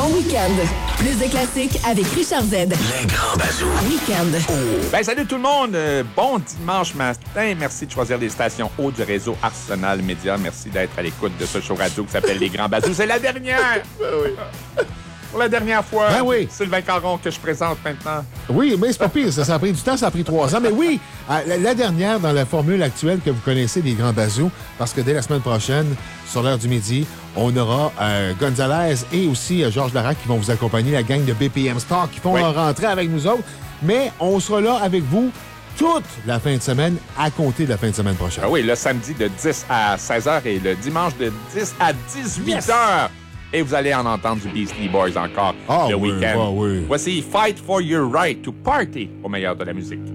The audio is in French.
Bon week-end. Plus de classiques avec Richard Z. Les grands bazous. Week-end. Ben, salut tout le monde. Bon dimanche matin. Merci de choisir les stations haut du réseau Arsenal Média. Merci d'être à l'écoute de ce show radio qui s'appelle Les Grands Bazous. C'est la dernière. Pour la dernière fois. Ben oui. Sylvain Caron que je présente maintenant. Oui, mais c'est pas pire. Ça a pris du temps, ça a pris 3 ans. Mais oui, la dernière dans la formule actuelle que vous connaissez des Grands Bazous, parce que dès la semaine prochaine, sur l'heure du midi, on aura Gonzalez et aussi Georges Larac qui vont vous accompagner, la gang de BPM Star qui vont rentrer avec nous autres. Mais on sera là avec vous toute la fin de semaine à compter de la fin de semaine prochaine. Ah oui, le samedi de 10 à 16h et le dimanche de 10 à 18h. Yes. Et vous allez en entendre du Beastie Boys encore le week-end. Oui. Voici Fight for Your Right to Party au meilleur de la musique.